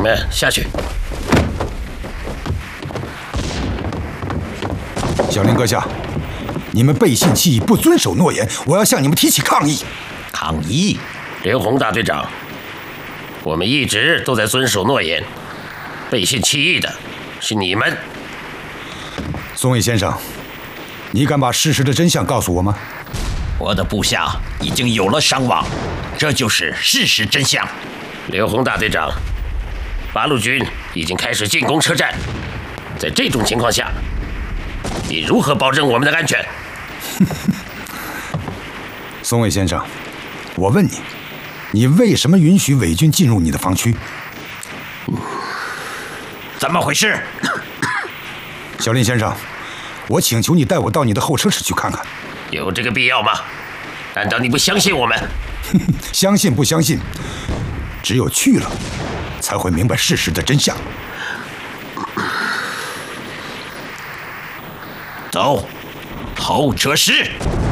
们下去。 小林阁下，你们背信弃义，不遵守诺言，我要向你们提起抗议。 抗议？ 刘洪大队长，我们一直都在遵守诺言，背信弃义的是你们。 松尾先生，你敢把事实的真相告诉我吗？ 我的部下已经有了伤亡，这就是事实真相。 刘洪大队长，八路军已经开始进攻车站，在这种情况下，你如何保证我们的安全？ 松尾先生，我问你，你为什么允许伪军进入你的防区？ 怎么回事？ 小林先生，我请求你带我到你的候车室去看看。 有这个必要吗？难道你不相信我们？ 相信不相信，只有去了，才会明白事实的真相。 走，候车室。